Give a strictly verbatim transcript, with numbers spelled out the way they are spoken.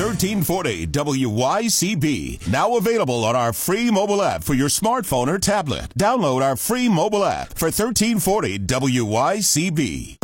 thirteen forty W Y C B. Now available on our free mobile app for your smartphone or tablet. Download our free mobile app for thirteen forty W Y C B.